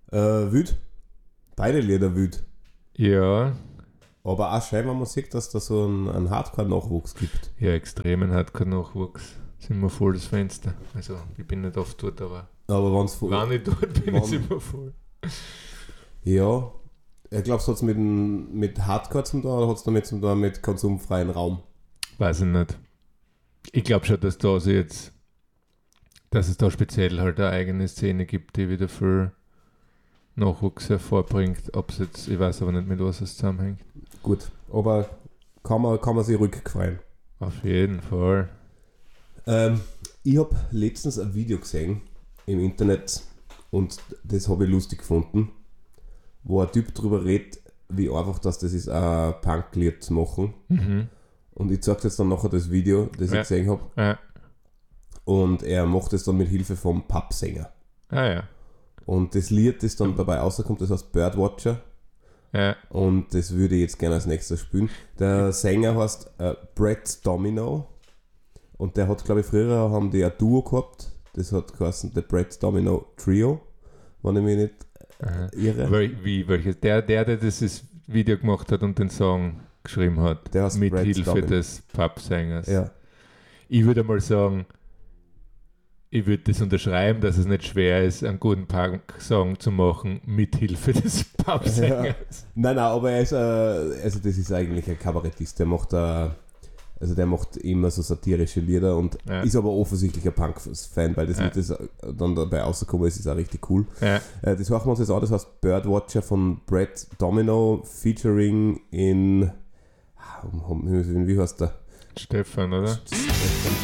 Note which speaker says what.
Speaker 1: Wüt. Beide Lieder wüt.
Speaker 2: Ja,
Speaker 1: Aber auch schön, wenn man sieht, dass da so einen Hardcore-Nachwuchs gibt.
Speaker 2: ja, extremen Hardcore-Nachwuchs. Sind wir voll das Fenster. Also, ich bin nicht oft dort, aber
Speaker 1: Aber wenn's
Speaker 2: wenn ich dort bin, ist immer voll.
Speaker 1: Ja, ich glaube, es hat mit Hardcore zu tun oder hat es damit zu tun mit konsumfreien Raum?
Speaker 2: Weiß ich nicht. Ich glaube schon, dass es da speziell halt eine eigene Szene gibt, die wieder viel Nachwuchs hervorbringt. Ob's jetzt, ich weiß aber nicht, mit was es zusammenhängt.
Speaker 1: Gut, aber kann man sich rückgefreien.
Speaker 2: Auf jeden Fall.
Speaker 1: Ich habe letztens ein Video gesehen im Internet und das habe ich lustig gefunden, wo ein Typ drüber redet, wie einfach das ist, ein Punklied zu machen.
Speaker 2: Mhm.
Speaker 1: Und ich zeige jetzt dann nachher das Video, das ich gesehen habe.
Speaker 2: Ja.
Speaker 1: Und er macht es dann mit Hilfe vom Pappsänger.
Speaker 2: Ah ja.
Speaker 1: Und das Lied, das dann dabei rauskommt, das heißt Birdwatcher.
Speaker 2: Ja.
Speaker 1: Und das würde ich jetzt gerne als nächstes spielen. Der Sänger heißt Brett Domino. Und der hat, glaube ich, früher haben die ein Duo gehabt. Das hat geheißen The Brett Domino Trio. Wenn ich mich nicht irre.
Speaker 2: Welches? Der das Video gemacht hat und den Song geschrieben hat.
Speaker 1: Der heißt
Speaker 2: mit
Speaker 1: Brett
Speaker 2: Hilfe
Speaker 1: Domino.
Speaker 2: des Pappsängers.
Speaker 1: Ja.
Speaker 2: Ich würde mal sagen, ich würde das unterschreiben, dass es nicht schwer ist, einen guten Punk-Song zu machen mit Hilfe des Pappsängers.
Speaker 1: Ja. Nein, aber er ist, also das ist eigentlich ein Kabarettist. Der macht immer so satirische Lieder und ist aber offensichtlich ein Punk-Fan, weil das Lied, das dann dabei rausgekommen ist auch richtig cool.
Speaker 2: Ja.
Speaker 1: Das machen wir uns jetzt an, das heißt Birdwatcher von Brett Domino featuring in, wie heißt der?
Speaker 2: Stefan, oder?
Speaker 1: Stefan